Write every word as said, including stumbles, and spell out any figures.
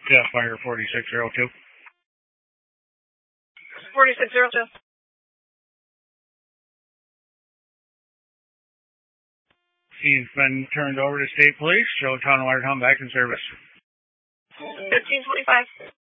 Yeah, fire forty-six oh two. forty-six oh two. He's been turned over to state police, so Tonawanda Town back in service. fifteen twenty-five.